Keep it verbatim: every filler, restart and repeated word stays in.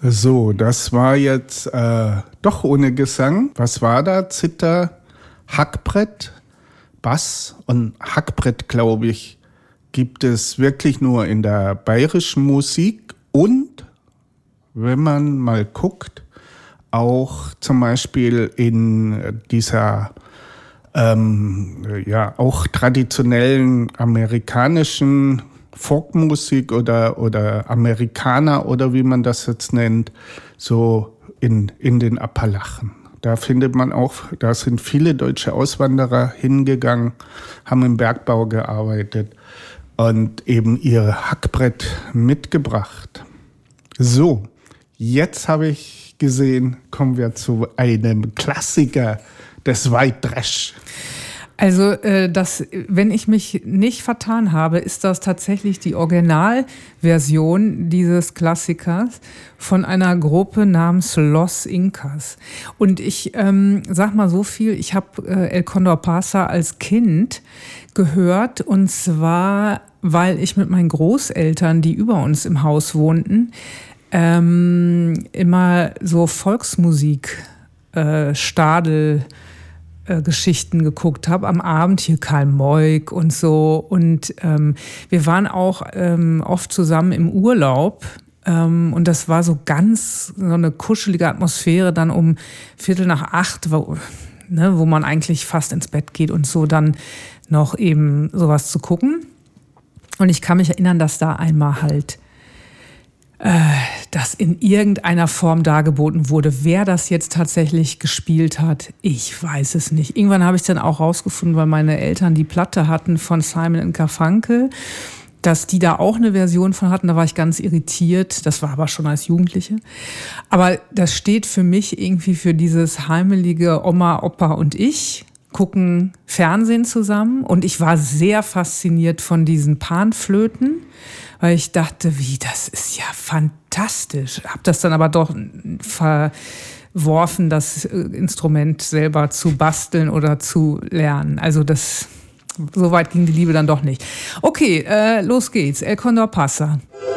So, das war jetzt äh, doch ohne Gesang. Was war da? Zither, Hackbrett, Bass und Hackbrett, glaube ich, gibt es wirklich nur in der bayerischen Musik und, wenn man mal guckt, auch zum Beispiel in dieser ähm, ja auch traditionellen amerikanischen Folkmusik oder, oder Amerikaner oder wie man das jetzt nennt, so in, in den Appalachen. Da findet man auch, da sind viele deutsche Auswanderer hingegangen, haben im Bergbau gearbeitet und eben ihr Hackbrett mitgebracht. So, jetzt habe ich gesehen, kommen wir zu einem Klassiker des White Trash. Also, äh, das, wenn ich mich nicht vertan habe, ist das tatsächlich die Originalversion dieses Klassikers von einer Gruppe namens Los Incas. Und ich ähm, sag mal so viel, ich habe äh, El Condor Pasa als Kind gehört, und zwar, weil ich mit meinen Großeltern, die über uns im Haus wohnten, ähm, immer so Volksmusik, äh, Stadel, Geschichten geguckt habe am Abend, hier Karl Moik und so. Und ähm, wir waren auch ähm, oft zusammen im Urlaub. Ähm, und das war so ganz so eine kuschelige Atmosphäre dann um Viertel nach acht, wo, ne, wo man eigentlich fast ins Bett geht und so dann noch eben sowas zu gucken. Und ich kann mich erinnern, dass da einmal halt das in irgendeiner Form dargeboten wurde. Wer das jetzt tatsächlich gespielt hat, ich weiß es nicht. Irgendwann habe ich dann auch rausgefunden, weil meine Eltern die Platte hatten von Simon and Garfunkel, dass die da auch eine Version von hatten. Da war ich ganz irritiert. Das war aber schon als Jugendliche. Aber das steht für mich irgendwie für dieses heimelige Oma, Opa und ich gucken Fernsehen zusammen. Und ich war sehr fasziniert von diesen Panflöten, weil ich dachte, wie, das ist ja fantastisch. Hab das dann aber doch verworfen, das Instrument selber zu basteln oder zu lernen. Also das, so weit ging die Liebe dann doch nicht. Okay, äh, los geht's. El Condor Pasa.